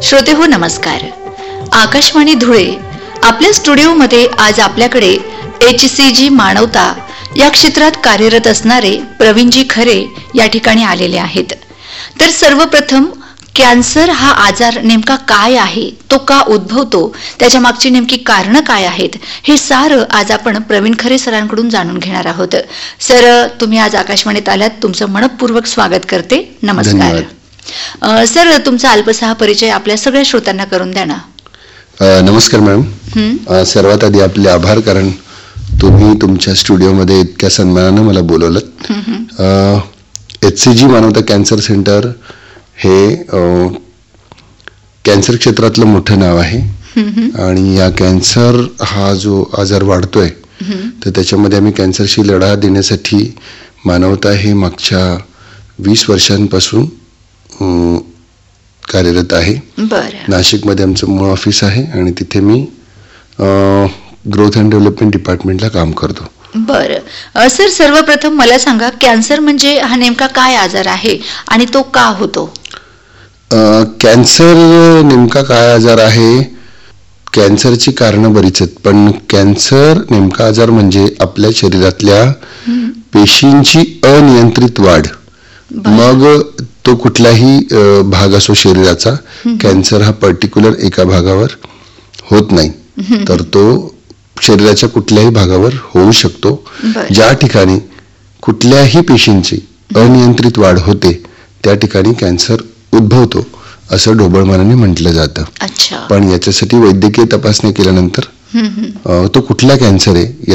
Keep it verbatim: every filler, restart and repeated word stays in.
श्रोते हो नमस्कार. आकाशवाणी धुळे आपल्या स्टुडिओमध्ये आज आपल्याकडे एच सी जी मानवता या क्षेत्रात कार्यरत असणारे प्रवीणजी खरे या ठिकाणी आलेले आहेत. तर सर्वप्रथम कॅन्सर हा आजार नेमका काय आहे, तो का उद्भवतो, त्याच्या मागची नेमकी कारणं काय आहेत, हे सारं आज आपण प्रवीण खरे सरांकडून जाणून घेणार आहोत. सर, तुम्ही आज आकाशवाणीत आल्यात, तुमचं मनपूर्वक स्वागत करते. नमस्कार. सर, तुमचा अल्पसा परिचय आपल्या सगळ्या श्रोत्यांना करून द्या ना. नमस्कार मॅडम. सर्वात आधी आपले आभार, कारण तुम्ही तुमच्या स्टुडिओमध्ये इतक्या सन्मानानं मला बोलवलं. एच सी जी मानवता कॅन्सर सेंटर हे कॅन्सर क्षेत्रातलं मोठं नाव आहे आणि या कॅन्सर हा जो आजार वाढतोय तर त्याच्यामध्ये आम्ही कॅन्सरशी लढा देण्यासाठी मानवता हे मागच्या वीस वर्षांपासून कार्यरत आहे. नाशिकमध्ये आमचं मूळ ऑफिस आहे आणि तिथे मी ग्रोथ अँड डेव्हलपमेंट डिपार्टमेंटला काम करतो. बरं सर, सर्वप्रथम मला सांगा, कॅन्सर म्हणजे हा नेमका काय आजार आहे आणि तो का होतो? कॅन्सर नेमका काय आजार आहे, कॅन्सरची कारणं बरीच आहेत, पण कॅन्सर नेमका आजार म्हणजे आपल्या शरीरातल्या पेशींची अनियंत्रित वाढ. मग तो कुठलाही भाग असो शरीराचा, कॅन्सर हा पर्टिक्युलर एका भागावर होत नाही, तर तो शरीराच्या कुठल्याही भागावर होऊ शकतो. ज्या ठिकाणी कुठल्याही पेशींची अनियंत्रित वाढ होते त्या ठिकाणी कॅन्सर उद्भवतो असं ढोबळमानाने म्हटलं जातं. पण याच्यासाठी वैद्यकीय तपासणी केल्यानंतर तो कुठला कॅन्सर आहे